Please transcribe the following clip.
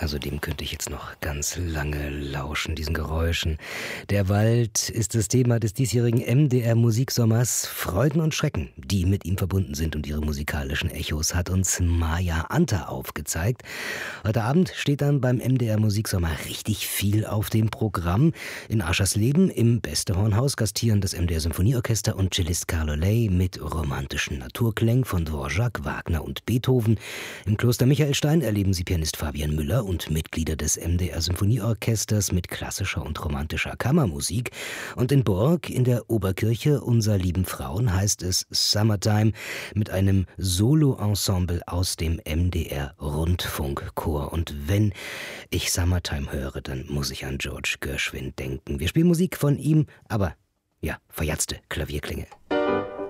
Also dem könnte ich jetzt noch ganz lange lauschen, diesen Geräuschen. Der Wald ist das Thema des diesjährigen MDR Musiksommers. Freuden und Schrecken, die mit ihm verbunden sind, und ihre musikalischen Echos hat uns Maja Anter aufgezeigt. Heute Abend steht dann beim MDR Musiksommer richtig viel auf dem Programm. In Aschersleben im Beste-Hornhaus gastieren das MDR Symphonieorchester und Cellist Carlo Ley mit romantischen Naturklängen von Dvorak, Wagner und Beethoven. Im Kloster Michaelstein erleben sie Pianist Fabian Müller und Mitglieder des MDR Symphonieorchesters mit klassischer und romantischer Kammermusik. Und in Borg in der Oberkirche unser lieben Frauen heißt es Summertime mit einem Solo-Ensemble aus dem MDR Rundfunkchor. Und wenn ich Summertime höre, dann muss ich an George Gershwin denken. Wir spielen Musik von ihm, aber ja, verjatzte Klavierklänge.